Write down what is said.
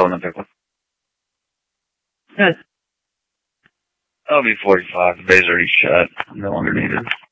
go in the pickle. Good. I'll be 45. The bay's already shut. No longer needed.